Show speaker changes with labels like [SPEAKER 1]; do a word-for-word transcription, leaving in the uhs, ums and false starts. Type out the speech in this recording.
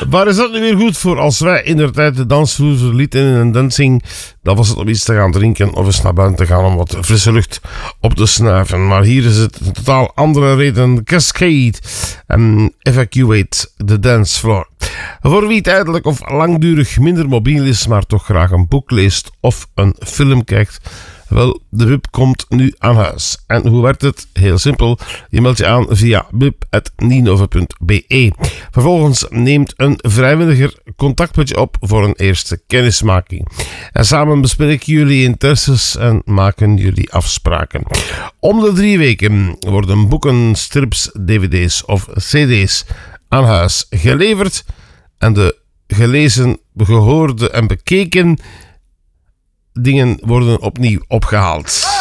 [SPEAKER 1] Waar is dat nu weer goed voor als wij inderdaad de dansvloer verlieten in een dancing? Dan was het om iets te gaan drinken of eens naar buiten te gaan om wat frisse lucht op te snuiven. Maar hier is het een totaal andere reden. Cascade en Evacuate the Dance Floor. Voor wie tijdelijk of langdurig minder mobiel is, maar toch graag een boek leest of een film kijkt, wel, de W I P komt nu aan huis. En hoe werkt het? Heel simpel. Je meldt je aan via w i p punt ninove punt b e. Vervolgens neemt een vrijwilliger contact met je op voor een eerste kennismaking. En samen bespreken jullie interesses en maken jullie afspraken. Om de drie weken worden boeken, strips, dvd's of cd's aan huis geleverd. En de gelezen, gehoorde en bekeken dingen worden opnieuw opgehaald.